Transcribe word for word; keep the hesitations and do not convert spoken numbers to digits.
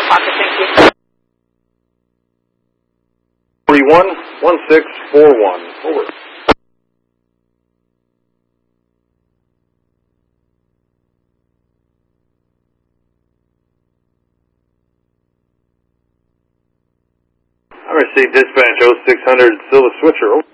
Copy, thank you. forty-one, one six four one. Over. I received dispatch oh six hundred Silva Switcher. Over.